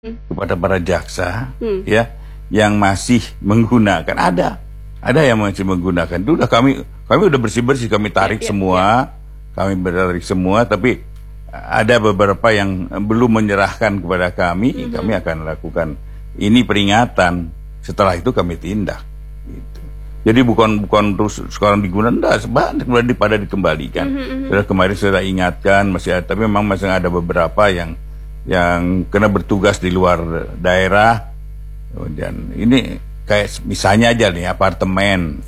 kepada para jaksa ya yang masih menggunakan, ada yang masih menggunakan. Itu udah kami udah bersih-bersih, kami tarik semua. Kami tarik semua, tapi ada beberapa yang belum menyerahkan kepada kami. Kami akan lakukan ini peringatan, setelah itu kami tindak gitu. Jadi bukan terus sekarang digunakan, enggak, sebanyak pada dikembalikan. Sudah kemarin sudah ingatkan, masih ada, tapi memang masih ada beberapa yang kena bertugas di luar daerah. Dan ini kayak misalnya aja nih apartemen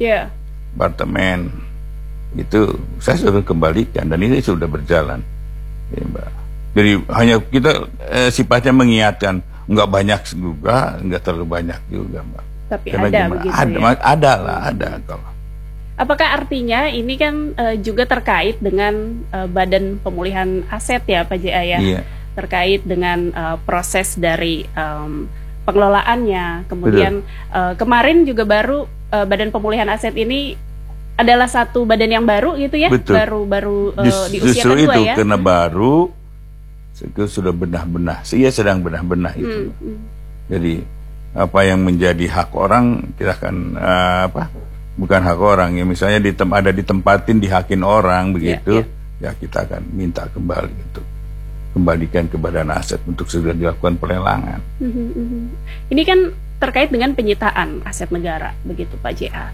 itu saya sudah kembalikan dan ini sudah berjalan ya, Mbak. Jadi hanya kita sifatnya mengingatkan, nggak banyak juga, nggak terlalu banyak juga, Mbak. Tapi karena ada gimana? Begitu ada kalau. Apakah artinya ini kan juga terkait dengan Badan Pemulihan Aset ya Pak JA ya? Iya. Terkait dengan proses dari pengelolaannya. Kemudian kemarin juga baru Badan Pemulihan Aset ini adalah satu badan yang baru gitu ya. Betul. Baru di usia kedua itu ya. Karena baru itu sudah benah-benah. Saya sedang benah-benah itu. Jadi apa yang menjadi hak orang kita akan bukan hak orang ya, misalnya ada ditempatin dihakin orang begitu ya kita akan minta kembali untuk kembalikan ke Badan Aset untuk segera dilakukan pelelangan. Ini kan terkait dengan penyitaan aset negara begitu Pak JA.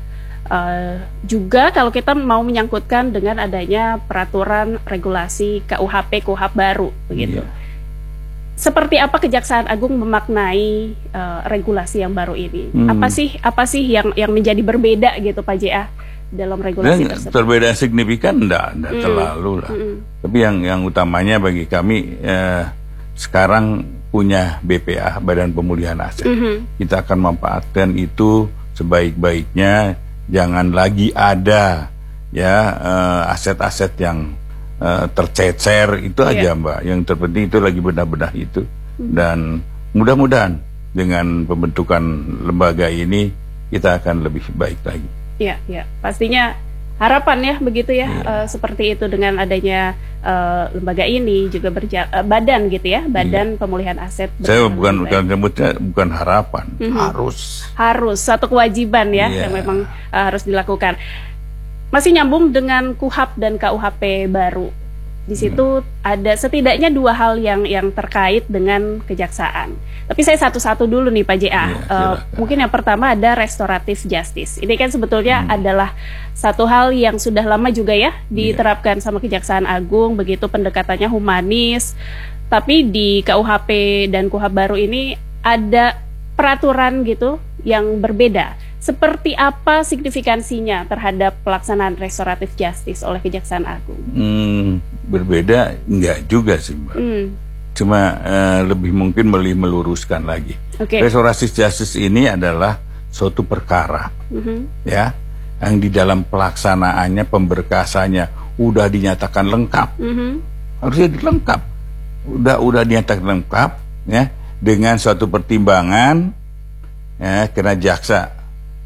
Juga kalau kita mau menyangkutkan dengan adanya peraturan regulasi KUHP baru begitu. Seperti apa Kejaksaan Agung memaknai regulasi yang baru ini? Apa sih yang menjadi berbeda gitu Pak JA dalam regulasi tersebut? Perbedaan signifikan enggak terlalu lah. Tapi yang utamanya bagi kami sekarang punya BPA, Badan Pemulihan Aset. Kita akan memanfaatkan itu sebaik-baiknya. Jangan lagi ada ya aset-aset yang tercecer itu aja Mbak. Yang terpenting itu lagi benar-benar itu. Dan mudah-mudahan dengan pembentukan lembaga ini kita akan lebih baik lagi. Iya, pastinya harapan ya begitu ya, seperti itu dengan adanya lembaga ini juga badan gitu ya, Badan Pemulihan Aset. Saya bukan harapan, harus satu kewajiban ya yang memang harus dilakukan. Masih nyambung dengan KUHP dan KUHP baru. Di situ ada setidaknya dua hal yang terkait dengan kejaksaan. Tapi saya satu-satu dulu nih Pak JA. Mungkin yang pertama ada restoratif justice. Ini kan sebetulnya adalah satu hal yang sudah lama juga ya diterapkan sama Kejaksaan Agung, begitu pendekatannya humanis. Tapi di KUHP dan KUHP baru ini ada peraturan gitu yang berbeda. Seperti apa signifikansinya terhadap pelaksanaan restoratif justice oleh Kejaksaan Agung? Berbeda enggak juga sih Mbak. Cuma lebih mungkin meluruskan lagi. Restoratif justice ini adalah suatu perkara ya yang di dalam pelaksanaannya, pemberkasannya udah dinyatakan lengkap. Harusnya lengkap. Udah dinyatakan lengkap ya dengan suatu pertimbangan ya, karena jaksa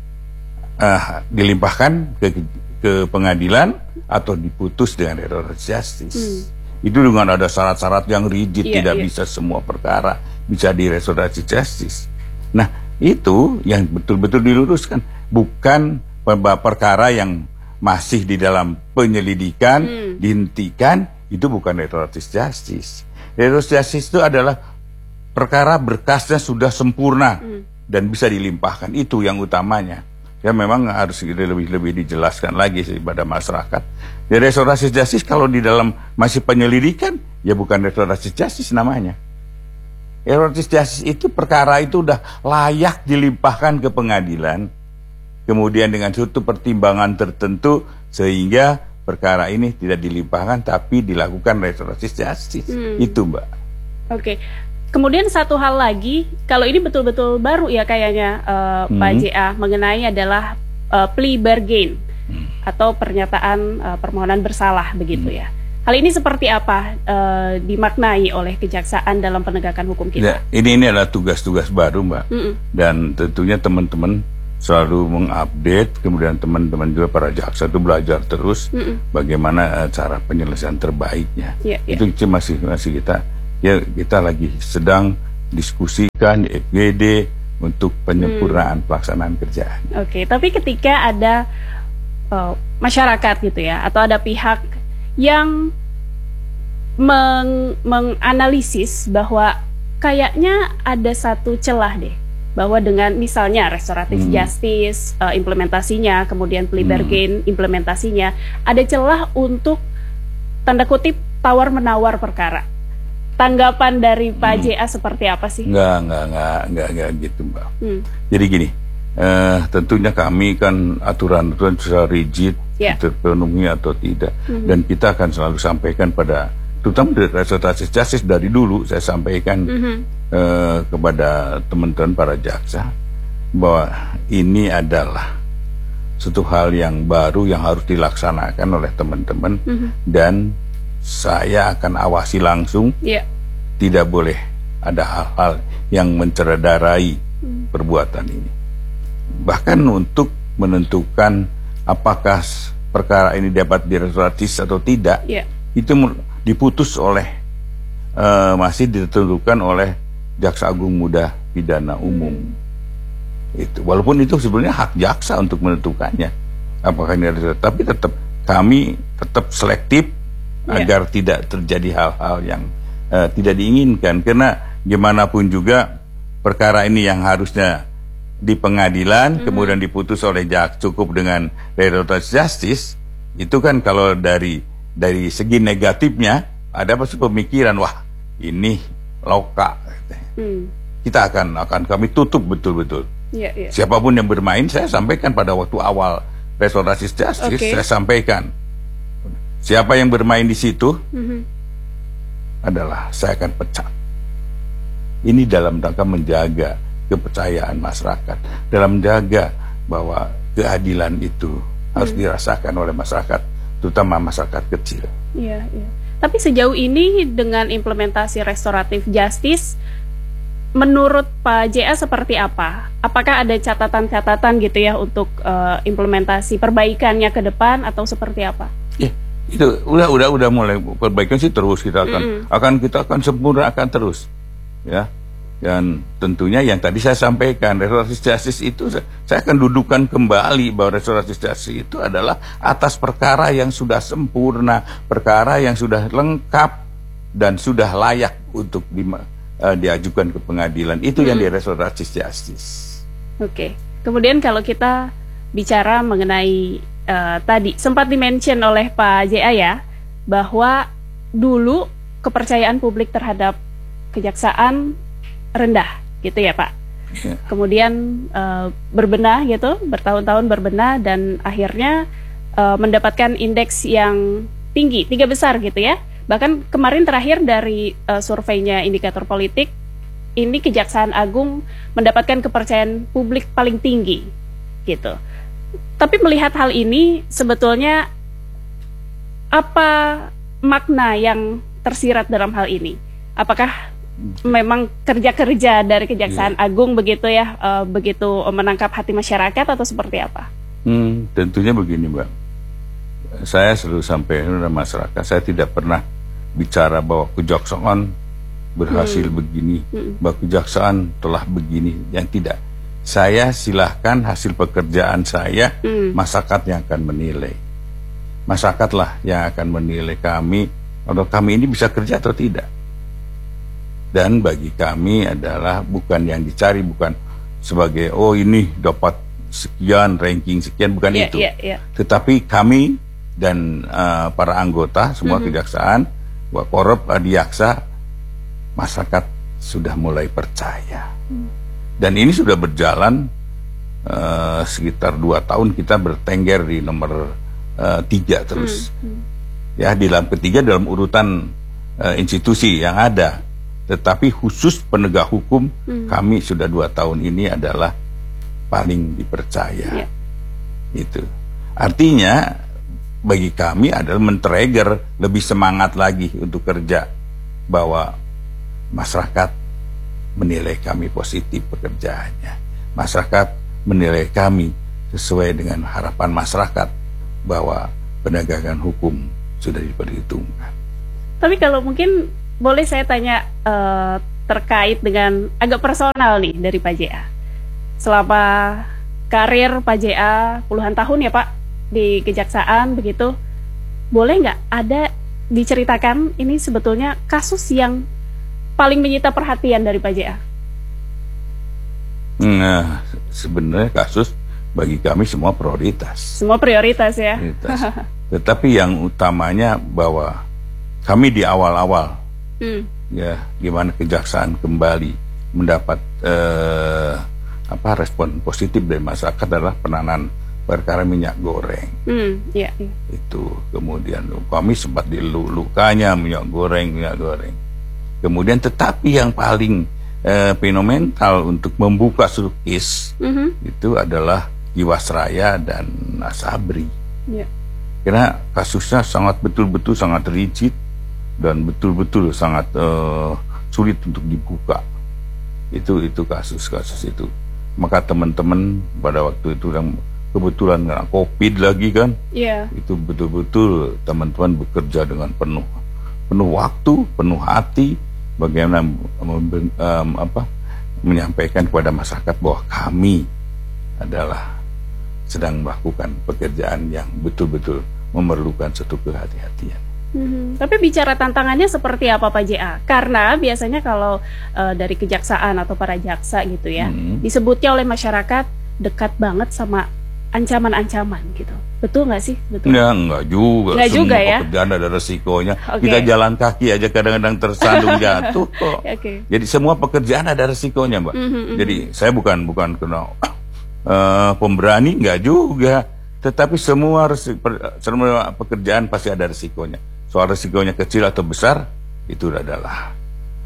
dilimpahkan ke pengadilan atau diputus dengan restoratif justice. Itu dengan ada syarat-syarat yang rigid, tidak bisa semua perkara bisa di restoratif justice. Nah, itu yang betul-betul diluruskan, bukan perkara yang masih di dalam penyelidikan, dihentikan, itu bukan restoratif justice. Restoratif justice itu adalah perkara berkasnya sudah sempurna dan bisa dilimpahkan, itu yang utamanya. Ya memang harus lebih dijelaskan lagi sih pada masyarakat. Ya restoratif justice kalau di dalam masih penyelidikan ya bukan restoratif justice namanya. Restoratif justice itu perkara itu udah layak dilimpahkan ke pengadilan. Kemudian dengan suatu pertimbangan tertentu sehingga perkara ini tidak dilimpahkan tapi dilakukan restoratif justice. Itu Mbak. Oke. Kemudian satu hal lagi, kalau ini betul-betul baru ya kayaknya Pak JA, mengenai adalah plea bargain atau pernyataan permohonan bersalah begitu ya. Hal ini seperti apa dimaknai oleh kejaksaan dalam penegakan hukum kita? Ya, ini adalah tugas-tugas baru Mbak. Dan tentunya teman-teman selalu mengupdate, kemudian teman-teman juga para jaksa itu belajar terus bagaimana cara penyelesaian terbaiknya. Itu masih kita lagi sedang diskusikan di FGD untuk penyempurnaan pelaksanaan kerjaan. Oke, tapi ketika ada masyarakat gitu ya, atau ada pihak yang menganalisis bahwa kayaknya ada satu celah deh, bahwa dengan misalnya restoratif justice implementasinya, kemudian plea bargain implementasinya, ada celah untuk tanda kutip tawar-menawar perkara. Tanggapan dari Pak JA seperti apa sih? Enggak gitu, Mbak. Jadi gini, tentunya kami kan aturan-aturan sudah rigid, terpenuhi atau tidak, dan kita akan selalu sampaikan pada, terutama dari restoratif justice dari dulu saya sampaikan kepada teman-teman para jaksa bahwa ini adalah suatu hal yang baru yang harus dilaksanakan oleh teman-teman, dan saya akan awasi langsung. Tidak boleh ada hal-hal yang mencederai perbuatan ini. Bahkan untuk menentukan apakah perkara ini dapat direstoratif atau tidak, itu diputus oleh masih ditentukan oleh Jaksa Agung Muda Pidana Umum. Itu walaupun itu sebenarnya hak jaksa untuk menentukannya apakah ini restoratif, tapi tetap kami tetap selektif agar tidak terjadi hal-hal yang tidak diinginkan, karena gimana pun juga perkara ini yang harusnya di pengadilan kemudian diputus oleh jaksa cukup dengan restoratif justice, itu kan kalau dari segi negatifnya ada pasti pemikiran, wah ini loka, kita akan kami tutup betul-betul. Siapapun yang bermain, saya sampaikan pada waktu awal restoratif justice, saya sampaikan siapa yang bermain di situ adalah saya akan pecat. Ini dalam rangka menjaga kepercayaan masyarakat, dalam menjaga bahwa keadilan itu harus dirasakan oleh masyarakat, terutama masyarakat kecil. Tapi sejauh ini dengan implementasi restoratif justice, menurut Pak JA seperti apa? Apakah ada catatan-catatan gitu ya untuk implementasi perbaikannya ke depan atau seperti apa? Itu udah mulai perbaikan sih, terus kita akan sempurnakan terus, ya. Dan tentunya yang tadi saya sampaikan, restoratif justice itu saya akan dudukan kembali bahwa restoratif justice itu adalah atas perkara yang sudah sempurna, perkara yang sudah lengkap dan sudah layak untuk diajukan ke pengadilan, itu yang di restoratif justice. Kemudian kalau kita bicara mengenai tadi sempat dimention oleh Pak JA ya, bahwa dulu kepercayaan publik terhadap kejaksaan rendah gitu ya Pak. Kemudian berbenah gitu, bertahun-tahun berbenah, dan akhirnya mendapatkan indeks yang tinggi, 3 besar gitu ya. Bahkan kemarin terakhir dari surveinya Indikator Politik, ini Kejaksaan Agung mendapatkan kepercayaan publik paling tinggi gitu. Tapi melihat hal ini, sebetulnya apa makna yang tersirat dalam hal ini? Apakah memang kerja-kerja dari Kejaksaan Agung begitu ya, begitu menangkap hati masyarakat, atau seperti apa? Tentunya begini, Mbak. Saya selalu sampaikan kepada masyarakat, saya tidak pernah bicara bahwa kejaksaan berhasil begini, bahwa kejaksaan telah begini, yang tidak. Saya silahkan hasil pekerjaan saya, masyarakat yang akan menilai. Masyarakatlah yang akan menilai kami, atau kami ini bisa kerja atau tidak. Dan bagi kami adalah bukan yang dicari, bukan sebagai ini dapat sekian, ranking sekian, bukan itu. Tetapi kami dan para anggota semua kejaksaan, Wakorup, Adiaksa, masyarakat sudah mulai percaya. Dan ini sudah berjalan sekitar 2 tahun, kita bertengger di nomor 3 terus. Ya, di dalam ketiga dalam urutan institusi yang ada. Tetapi khusus penegak hukum, kami sudah 2 tahun ini adalah paling dipercaya. Itu artinya bagi kami adalah men-trigger lebih semangat lagi untuk kerja, bahwa masyarakat menilai kami positif pekerjaannya, masyarakat menilai kami sesuai dengan harapan masyarakat bahwa penegakan hukum sudah diperhitungkan. Tapi kalau mungkin boleh saya tanya terkait dengan agak personal nih dari Pak JA. Selama karir Pak JA puluhan tahun ya Pak di Kejaksaan begitu, boleh nggak ada diceritakan ini sebetulnya kasus yang paling menyita perhatian dari Pak JA? Nah, sebenarnya kasus bagi kami semua prioritas. Semua prioritas ya. Prioritas. Tetapi yang utamanya bahwa kami di awal-awal, ya gimana Kejaksaan kembali mendapat respon positif dari masyarakat adalah penanganan perkara minyak goreng. Itu kemudian kami sempat dilukanya minyak goreng. Kemudian tetapi yang paling fenomenal untuk membuka sukis itu adalah Jiwasraya dan Asabri. Karena kasusnya sangat betul-betul sangat rigid dan betul-betul sangat sulit untuk dibuka. Itu kasus-kasus itu. Maka teman-teman pada waktu itu yang kebetulan kena COVID lagi kan, itu betul-betul teman-teman bekerja dengan penuh waktu, penuh hati, bagaimana menyampaikan kepada masyarakat bahwa kami adalah sedang melakukan pekerjaan yang betul-betul memerlukan suatu kehati-hatian. Tapi bicara tantangannya seperti apa Pak JA? Karena biasanya kalau dari kejaksaan atau para jaksa gitu ya, disebutnya oleh masyarakat dekat banget sama ancaman-ancaman gitu. Betul nggak sih? Betul? Ya, enggak juga. Nggak semua juga ya? pekerjaan ada resikonya. Kita jalan kaki aja kadang-kadang tersandung jatuh kok. Jadi semua pekerjaan ada resikonya, Mbak. Jadi saya bukan kena pemberani, enggak juga. Tetapi semua pekerjaan pasti ada resikonya. Soal resikonya kecil atau besar itu adalah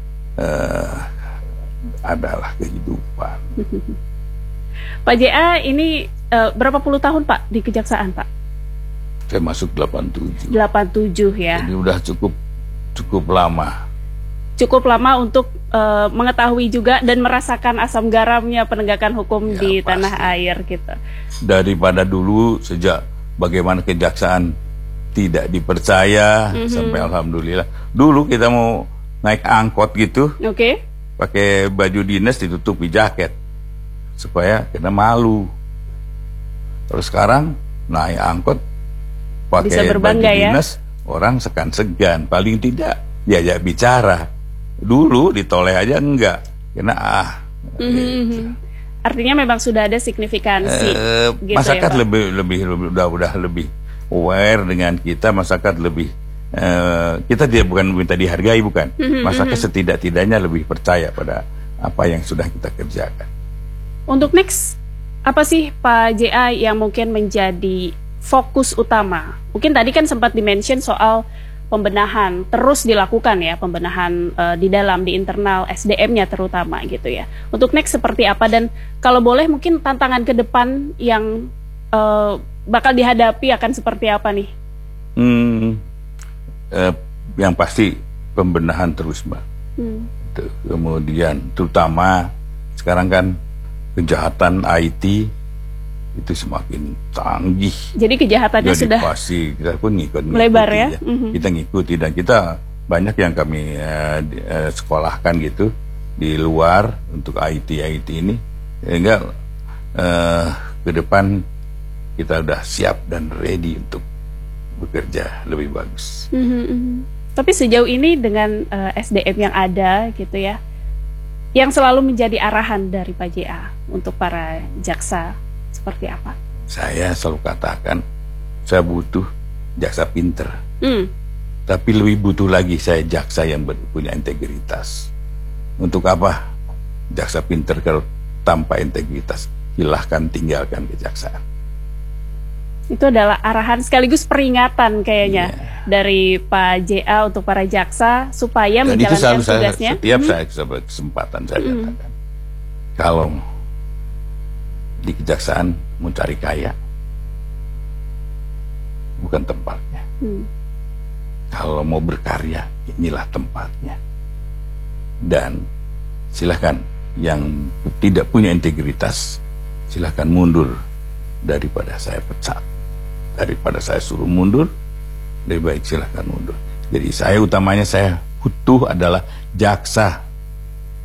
kehidupan. Pak JA ini berapa puluh tahun Pak di Kejaksaan Pak? Saya masuk 87. 87 ya. Jadi udah cukup lama. Cukup lama untuk mengetahui juga dan merasakan asam garamnya penegakan hukum di pasti. Tanah air gitu. Daripada dulu sejak bagaimana Kejaksaan tidak dipercaya sampai alhamdulillah. Dulu kita mau naik angkot gitu, pakai baju dinas ditutupi jaket supaya kita malu. Terus sekarang naik angkot pakai baju dinas, orang segan-segan, paling tidak diajak bicara. Dulu ditoleh aja enggak, karena gitu. Artinya memang sudah ada signifikansi. Gitu masyarakat ya, udah lebih aware dengan kita, masyarakat lebih kita bukan minta dihargai, bukan. Masyarakat setidak-tidaknya lebih percaya pada apa yang sudah kita kerjakan. Untuk next, apa sih Pak JA yang mungkin menjadi fokus utama? Mungkin tadi kan sempat dimention soal pembenahan, terus dilakukan ya, pembenahan di internal SDM-nya terutama gitu ya. Untuk next seperti apa, dan kalau boleh mungkin tantangan ke depan yang bakal dihadapi akan seperti apa nih? Yang pasti pembenahan terus, Mbak. Kemudian terutama sekarang kan kejahatan IT itu semakin canggih. Jadi kejahatannya sudah pasti kita pun melebar ya. Kita ngikuti, dan kita banyak yang kami sekolahkan gitu di luar untuk IT ini, sehingga ke depan kita udah siap dan ready untuk bekerja lebih bagus. Tapi sejauh ini dengan SDM yang ada gitu ya, yang selalu menjadi arahan dari Pak JA untuk para jaksa seperti apa? Saya selalu katakan saya butuh jaksa pinter, tapi lebih butuh lagi saya jaksa yang punya integritas. Untuk apa jaksa pinter kalau tanpa integritas? Silahkan tinggalkan kejaksaan. Itu adalah arahan sekaligus peringatan kayaknya dari Pak JA untuk para jaksa supaya dan menjalankan tugasnya. Setiap saya kesempatan saya katakan, kalau di kejaksaan mau cari kaya, bukan tempatnya. Kalau mau berkarya, inilah tempatnya. Dan silahkan yang tidak punya integritas, silahkan mundur daripada saya pecat. Daripada saya suruh mundur, lebih baik silahkan mundur. Jadi saya utamanya saya butuh adalah jaksa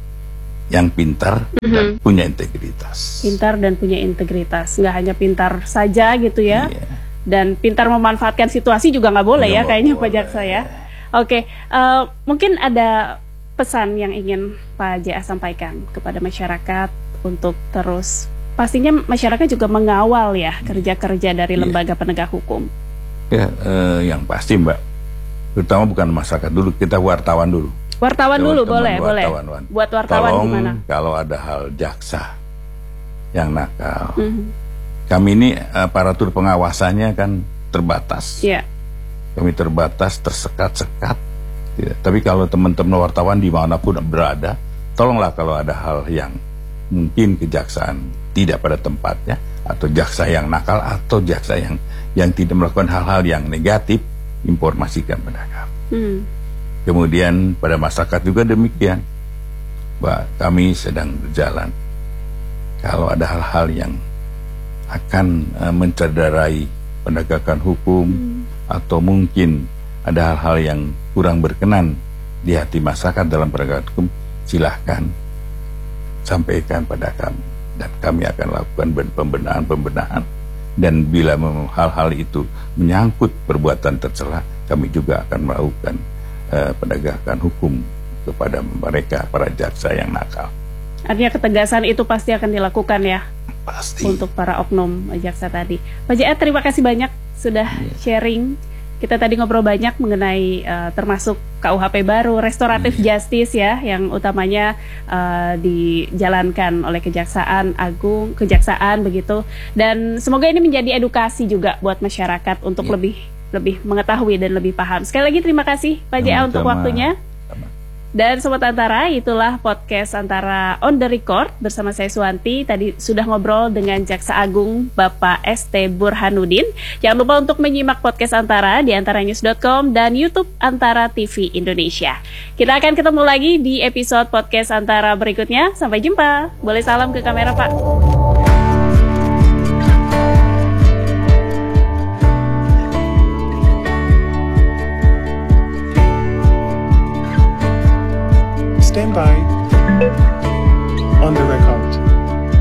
yang pintar dan punya integritas. Pintar dan punya integritas, nggak hanya pintar saja gitu ya. Iya. Dan pintar memanfaatkan situasi juga nggak boleh ya kayaknya Pak Jaksa ya. Oke, mungkin ada pesan yang ingin Pak JA sampaikan kepada masyarakat untuk terus, pastinya masyarakat juga mengawal ya kerja-kerja dari lembaga penegak hukum. Ya, yang pasti Mbak, terutama bukan masyarakat dulu, kita wartawan dulu. Wartawan dulu boleh. Buat wartawan gimana? Kalau ada hal jaksa yang nakal, kami ini aparatur pengawasannya kan terbatas. Iya. Kami terbatas, tersekat-sekat. Ya. Tapi kalau teman-teman wartawan dimanapun berada, tolonglah kalau ada hal yang mungkin kejaksaan tidak pada tempatnya, atau jaksa yang nakal, atau jaksa yang tidak melakukan hal-hal yang negatif, informasikan pada kami. Kemudian pada masyarakat juga demikian. Kami sedang berjalan. Kalau ada hal-hal yang akan mencederai penegakan hukum, atau mungkin ada hal-hal yang kurang berkenan di hati masyarakat dalam penegakan hukum, silahkan sampaikan pada kami, dan kami akan lakukan pembenahan. Dan bila hal-hal itu menyangkut perbuatan tercela, kami juga akan melakukan penegakan hukum kepada mereka, para jaksa yang nakal. Artinya ketegasan itu pasti akan dilakukan ya? Pasti. Untuk para oknum jaksa tadi. Pak JA, terima kasih banyak sudah sharing. Kita tadi ngobrol banyak mengenai termasuk KUHP baru, restoratif justice ya, yang utamanya dijalankan oleh Kejaksaan Agung, Kejaksaan begitu. Dan semoga ini menjadi edukasi juga buat masyarakat untuk lebih mengetahui dan lebih paham. Sekali lagi terima kasih Pak JA untuk waktunya. Dan Sobat Antara, itulah podcast Antara on the record bersama saya Suwanti. Tadi sudah ngobrol dengan Jaksa Agung Bapak ST Burhanuddin. Jangan lupa untuk menyimak podcast Antara di antaranews.com dan YouTube Antara TV Indonesia. Kita akan ketemu lagi di episode podcast Antara berikutnya. Sampai jumpa. Boleh salam ke kamera Pak.